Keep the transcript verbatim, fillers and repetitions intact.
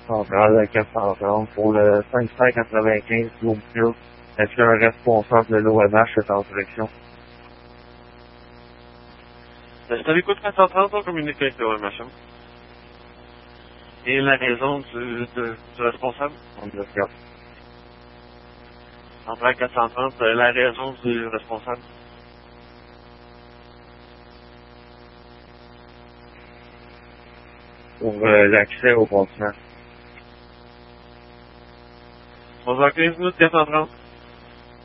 Centrale quatre cent trente pour le cinq cent quatre-vingt-quinze Bloomfield. Est-ce qu'un responsable de l'O M H est en direction? Ben, je t'avais écouté quatre cent trente, on communique avec l'O M H. Et la raison du, de, du responsable? On le regarde. Centrale quatre cent trente, euh, la raison du responsable? Pour euh, l'accès au bâtiment. On va quinze minutes, quatre cent trente.